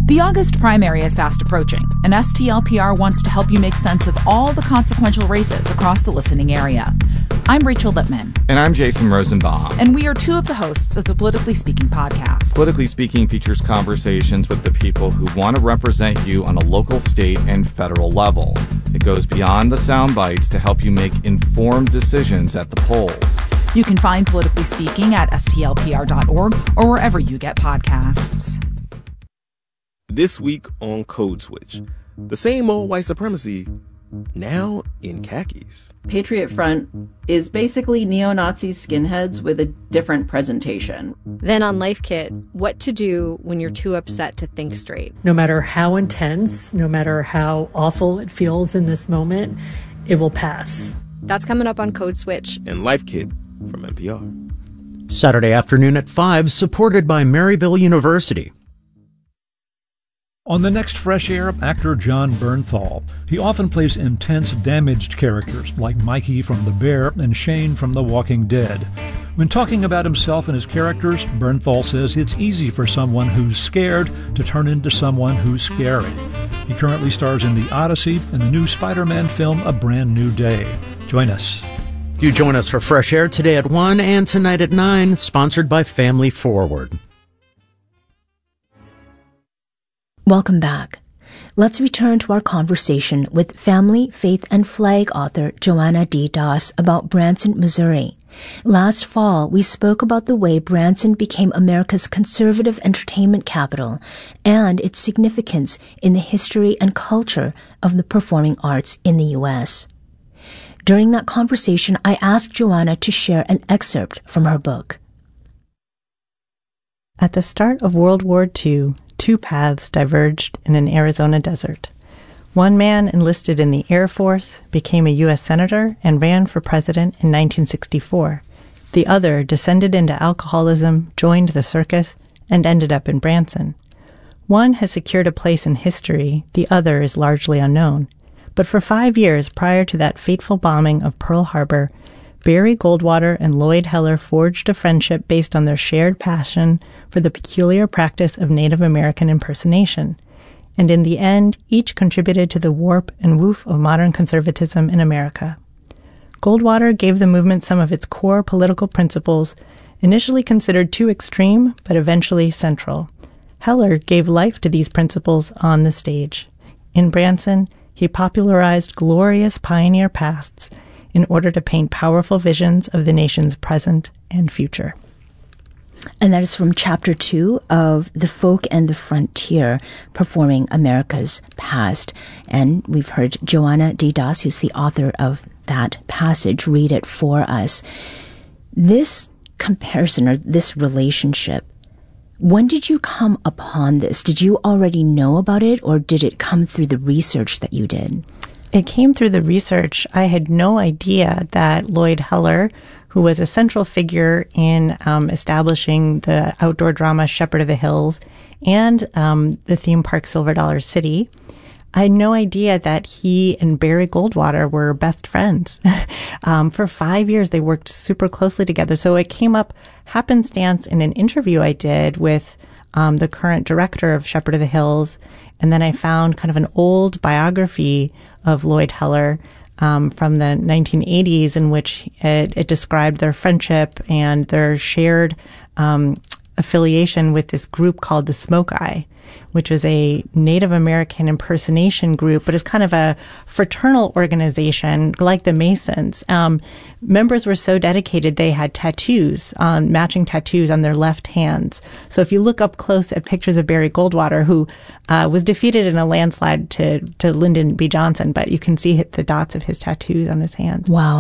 The August primary is fast approaching, and STLPR wants to help you make sense of all the consequential races across the listening area. I'm Rachel Lippman. And I'm Jason Rosenbaum. And we are two of the hosts of the Politically Speaking podcast. Politically Speaking features conversations with the people who want to represent you on a local, state, and federal level. It goes beyond the sound bites to help you make informed decisions at the polls. You can find Politically Speaking at stlpr.org or wherever you get podcasts. This week on Code Switch, the same old white supremacy, now in khakis. Patriot Front is basically neo-Nazi skinheads with a different presentation. Then on Life Kit, what to do when you're too upset to think straight. No matter how intense, no matter how awful it feels in this moment, it will pass. That's coming up on Code Switch. And Life Kit from NPR. Saturday afternoon at 5, supported by Maryville University. On the next Fresh Air, actor Jon Bernthal. He often plays intense, damaged characters like Mikey from The Bear and Shane from The Walking Dead. When talking about himself and his characters, Bernthal says it's easy for someone who's scared to turn into someone who's scary. He currently stars in The Odyssey and the new Spider-Man film A Brand New Day. Join us. You join us for Fresh Air today at 1 and tonight at 9, sponsored by Family Forward. Welcome back. Let's return to our conversation with Family, Faith, and Flag author Joanna D. Doss about Branson, Missouri. Last fall, we spoke about the way Branson became America's conservative entertainment capital and its significance in the history and culture of the performing arts in the U.S. During that conversation, I asked Joanna to share an excerpt from her book. At the start of World War II, two paths diverged in an Arizona desert. One man enlisted in the Air Force, became a U.S. Senator, and ran for president in 1964. The other descended into alcoholism, joined the circus, and ended up in Branson. One has secured a place in history, the other is largely unknown. But for 5 years prior to that fateful bombing of Pearl Harbor, Barry Goldwater and Lloyd Heller forged a friendship based on their shared passion for the peculiar practice of Native American impersonation. And in the end, each contributed to the warp and woof of modern conservatism in America. Goldwater gave the movement some of its core political principles, initially considered too extreme, but eventually central. Heller gave life to these principles on the stage. In Branson, he popularized glorious pioneer pasts in order to paint powerful visions of the nation's present and future. And that is from Chapter 2 of The Folk and the Frontier, Performing America's Past. And we've heard Joanna D. Doss, who's the author of that passage, read it for us. This comparison, or this relationship, when did you come upon this? Did you already know about it, or did it come through the research that you did? It came through the research. I had no idea that Lloyd Heller, who was a central figure in establishing the outdoor drama Shepherd of the Hills and the theme park Silver Dollar City, I had no idea that he and Barry Goldwater were best friends. For 5 years, they worked super closely together. So it came up happenstance in an interview I did with the current director of Shepherd of the Hills. And then I found kind of an old biography of Lloyd Heller from the 1980s in which it described their friendship and their shared affiliation with this group called the Smoke Eye, which was a Native American impersonation group, but it's kind of a fraternal organization like the Masons. Members were so dedicated they had matching tattoos on their left hands. So if you look up close at pictures of Barry Goldwater, who was defeated in a landslide to Lyndon B. Johnson, but you can see the dots of his tattoos on his hand. Wow.